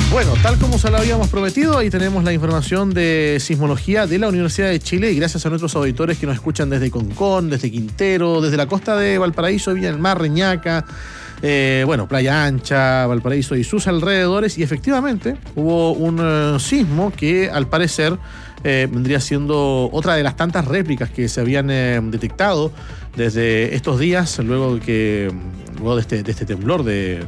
Bueno, tal como se lo habíamos prometido, ahí tenemos la información de sismología de la Universidad de Chile y gracias a nuestros auditores que nos escuchan desde Concón, desde Quintero, desde la costa de Valparaíso, Viña del Mar, Reñaca, Playa Ancha, Valparaíso y sus alrededores, y efectivamente hubo un sismo que al parecer vendría siendo otra de las tantas réplicas que se habían detectado desde estos días, luego de este temblor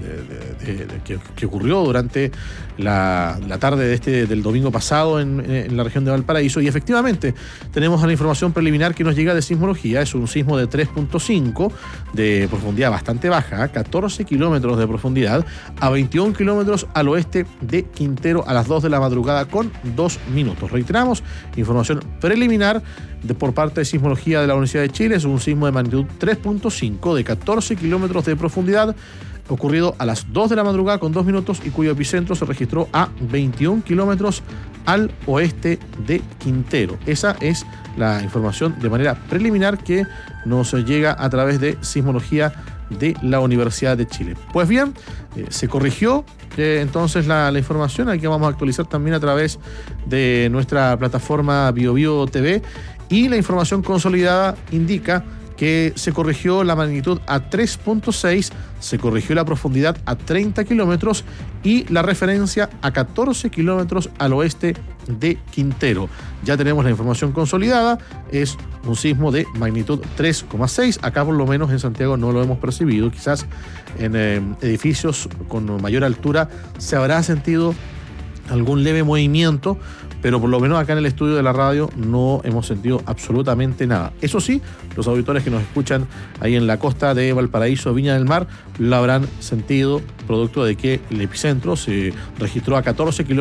que ocurrió durante la tarde del domingo pasado en la región de Valparaíso. Y efectivamente tenemos la información preliminar que nos llega de sismología. Es un sismo de 3.5 de profundidad bastante baja, 14 kilómetros de profundidad, a 21 kilómetros al oeste de Quintero, a las 2 de la madrugada con 2 minutos. Reiteramos, información preliminar por parte de sismología de la Universidad de Chile. Es un sismo de magnitud 3.5 de 14 kilómetros de profundidad, ocurrido a las 2 de la madrugada con 2 minutos y cuyo epicentro se registró a 21 kilómetros al oeste de Quintero. Esa es la información de manera preliminar que nos llega a través de sismología de la Universidad de Chile. Pues bien, se corrigió entonces la información, aquí vamos a actualizar también a través de nuestra plataforma BioBio TV, y la información consolidada indica que se corrigió la magnitud a 3.6, se corrigió la profundidad a 30 kilómetros y la referencia a 14 kilómetros al oeste de Quintero. Ya tenemos la información consolidada, es un sismo de magnitud 3,6, acá por lo menos en Santiago no lo hemos percibido, quizás en edificios con mayor altura se habrá sentido algún leve movimiento, pero por lo menos acá en el estudio de la radio no hemos sentido absolutamente nada. Eso sí, los auditores que nos escuchan ahí en la costa de Valparaíso, Viña del Mar, lo habrán sentido, producto de que el epicentro se registró a 14 kilómetros